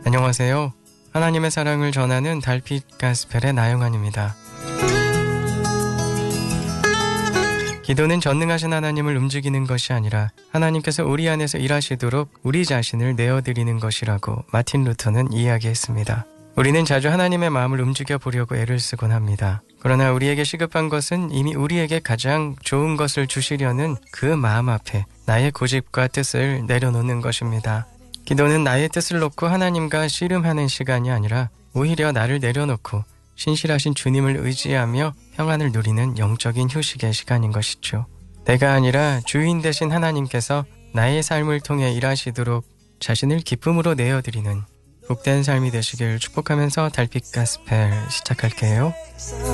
안녕하세요. 하나님의 사랑을 전하는 달빛 가스펠의 나영환입니다. 기도는 전능하신 하나님을 움직이는 것이 아니라 하나님께서 우리 안에서 일하시도록 우리 자신을 내어드리는 것이라고 마틴 루터는 이야기했습니다. 우리는 자주 하나님의 마음을 움직여 보려고 애를 쓰곤 합니다. 그러나 우리에게 시급한 것은 이미 우리에게 가장 좋은 것을 주시려는 그 마음 앞에 나의 고집과 뜻을 내려놓는 것입니다. 기도는 나의 뜻을 놓고 하나님과 씨름하는 시간이 아니라 오히려 나를 내려놓고 신실하신 주님을 의지하며 평안을 누리는 영적인 휴식의 시간인 것이죠. 내가 아니라 주인 되신 하나님께서 나의 삶을 통해 일하시도록 자신을 기쁨으로 내어드리는 복된 삶이 되시길 축복하면서 달빛 가스펠 시작할게요.